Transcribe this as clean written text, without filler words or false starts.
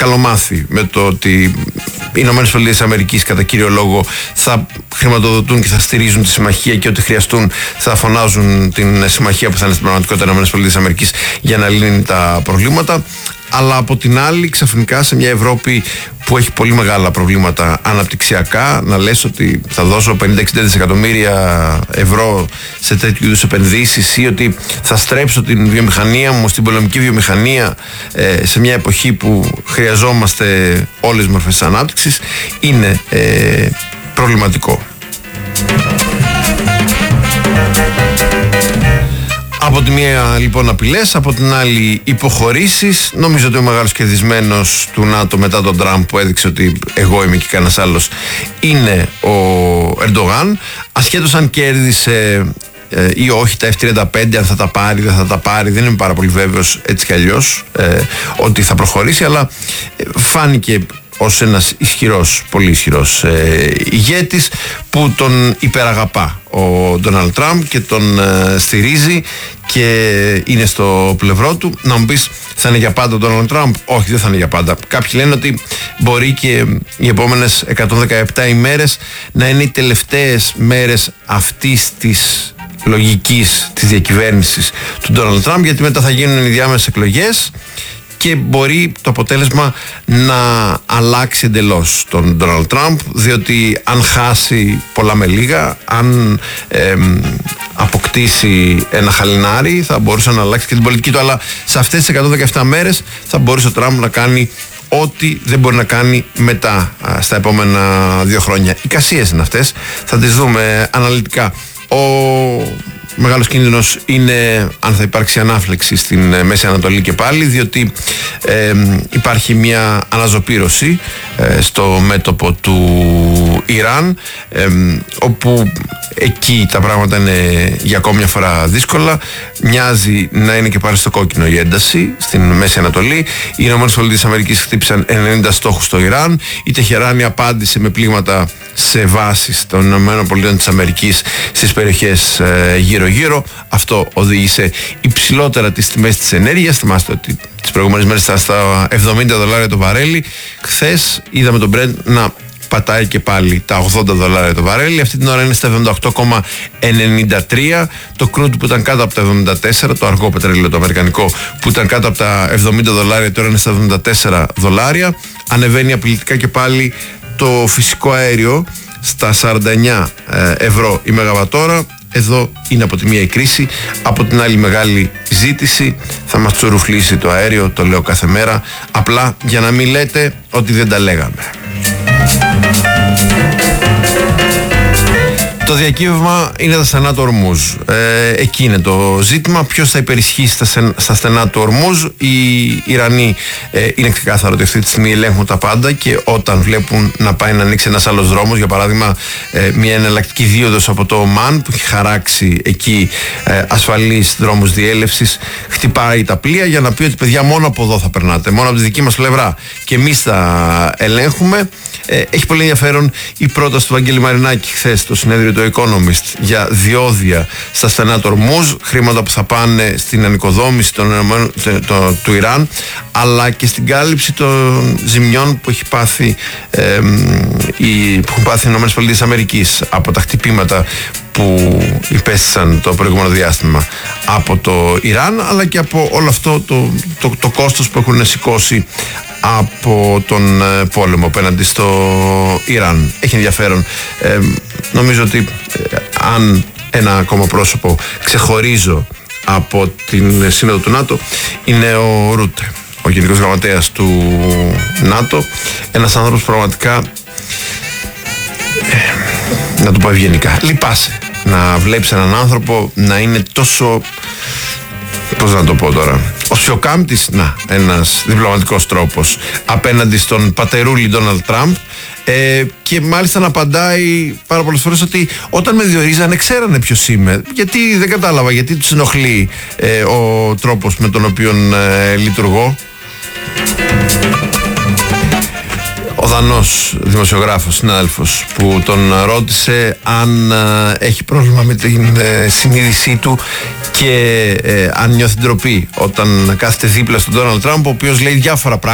καλομάθει με το ότι οι ΗΠΑ κατά κύριο λόγο θα χρηματοδοτούν και θα στηρίζουν τη συμμαχία και ό,τι χρειαστούν θα φωνάζουν την συμμαχία που θα είναι στην πραγματικότητα ΗΠΑ για να λύνει τα προβλήματα. Αλλά από την άλλη, ξαφνικά σε μια Ευρώπη που έχει πολύ μεγάλα προβλήματα αναπτυξιακά, να λες ότι θα δώσω 50-60 δισεκατομμύρια ευρώ σε τέτοιου είδους επενδύσεις ή ότι θα στρέψω την βιομηχανία μου στην πολεμική βιομηχανία σε μια εποχή που χρειαζόμαστε όλες τις μορφές της ανάπτυξης, είναι προβληματικό. Από τη μία λοιπόν απειλές, από την άλλη υποχωρήσεις. Νομίζω ότι ο μεγάλος κερδισμένος του ΝΑΤΟ μετά τον Τραμπ, που έδειξε ότι εγώ είμαι και κανένας άλλος, είναι ο Ερντογάν. Ασχέτως αν κέρδισε ή όχι τα F-35, αν θα τα πάρει, δεν θα τα πάρει, δεν είμαι πάρα πολύ βέβαιος έτσι κι αλλιώς ότι θα προχωρήσει, αλλά φάνηκε ως ένας ισχυρός, πολύ ισχυρός ηγέτης που τον υπεραγαπά ο Ντόναλντ Τραμπ και τον στηρίζει και είναι στο πλευρό του. Να μου πεις, θα είναι για πάντα ο Ντόναλντ Τραμπ? Όχι, δεν θα είναι για πάντα. Κάποιοι λένε ότι μπορεί και οι επόμενες 117 ημέρες να είναι οι τελευταίες μέρες αυτής της λογικής της διακυβέρνησης του Ντόναλντ Τραμπ, γιατί μετά θα γίνουν οι διάμεσες εκλογές και μπορεί το αποτέλεσμα να αλλάξει εντελώς τον Ντόναλντ Τραμπ, διότι αν χάσει πολλά με λίγα, αν αποκτήσει ένα χαλινάρι, θα μπορούσε να αλλάξει και την πολιτική του. Αλλά σε αυτές τις 117 μέρες θα μπορούσε ο Τραμπ να κάνει ό,τι δεν μπορεί να κάνει μετά, στα επόμενα 2 χρόνια. Οι κασίες είναι αυτές, θα τις δούμε αναλυτικά. Ο μεγάλος κίνδυνος είναι αν θα υπάρξει ανάφλεξη στην Μέση Ανατολή και πάλι, διότι υπάρχει μια αναζωπήρωση στο μέτωπο του Ιράν, όπου εκεί τα πράγματα είναι για ακόμη μια φορά δύσκολα. Μοιάζει να είναι και πάλι στο κόκκινο η ένταση στην Μέση Ανατολή. Οι ΗΠΑ χτύπησαν 90 στόχους στο Ιράν. Η Τεχεράνη απάντησε με πλήγματα σε βάσεις των ΗΠΑ στις περιοχές γύρω-γύρω. Αυτό οδήγησε υψηλότερα τις τιμές της ενέργειας. Θυμάστε ότι τις προηγούμενες μέρες ήταν στα $70 το βαρέλι. Χθες είδαμε τον Brent να πατάει και πάλι τα $80 το βαρέλι. Αυτή την ώρα είναι στα 78,93. Το crude που ήταν κάτω από τα 74, το αργό πετρέλαιο το αμερικανικό που ήταν κάτω από τα $70, τώρα είναι στα $74. Ανεβαίνει απειλητικά και πάλι το φυσικό αέριο στα 49 ευρώ η μεγαβατόρα. Εδώ είναι από τη μία η κρίση, από την άλλη μεγάλη ζήτηση. Θα μας τσουρουφλήσει το αέριο, το λέω κάθε μέρα, απλά για να μην λέτε ότι δεν τα λέγαμε. Το διακύβευμα είναι τα στενά του Ορμούζ. Εκεί είναι το ζήτημα. Ποιος θα υπερισχύσει στα στενά του Ορμούζ? Οι Ιρανοί είναι ξεκάθαρο ότι αυτή τη στιγμή ελέγχουν τα πάντα και όταν βλέπουν να πάει να ανοίξει ένας άλλος δρόμος, για παράδειγμα μια εναλλακτική δίωδος από το Ομάν που έχει χαράξει εκεί ασφαλείς δρόμους διέλευσης, χτυπάει τα πλοία για να πει ότι παιδιά μόνο από εδώ θα περνάτε, μόνο από τη δική μας πλευρά και εμείς θα ελέγχουμε. Έχει πολύ ενδιαφέρον η πρόταση του Βαγγέλη Μαρινάκη χθες στο συνέδριο του Economist για διόδια στα στενά του Ορμούζ, χρήματα που θα πάνε στην ανοικοδόμηση του Ιράν, αλλά και στην κάλυψη των ζημιών που έχει πάθει οι ΗΠΑ από τα χτυπήματα που υπέστησαν το προηγούμενο διάστημα από το Ιράν, αλλά και από όλο αυτό το κόστος που έχουν σηκώσει από τον πόλεμο απέναντι στο Ιράν. Έχει ενδιαφέρον. Νομίζω ότι αν ένα ακόμα πρόσωπο ξεχωρίζω από την Σύνοδο του ΝΑΤΟ είναι ο Ρούτε, ο Γενικός Γραμματέας του ΝΑΤΟ, ένας άνθρωπος πραγματικά, να το πω ευγενικά, λυπάσαι να βλέπεις έναν άνθρωπο να είναι τόσο, πώς να το πω τώρα, ο σιωκάμπτης, ένας διπλωματικός τρόπος απέναντι στον πατερούλη Ντόναλντ Τραμπ, και μάλιστα να απαντάει πάρα πολλές φορές ότι όταν με διορίζανε ξέρανε ποιος είμαι, γιατί δεν κατάλαβα γιατί τους ενοχλεί ο τρόπος με τον οποίο λειτουργώ. Ο Δανός δημοσιογράφος, συνάδελφος, που τον ρώτησε αν έχει πρόβλημα με την συνείδησή του και αν νιώθει ντροπή όταν κάθεται δίπλα στον Ντόναλντ Τραμπ, ο οποίος λέει διάφορα πράγματα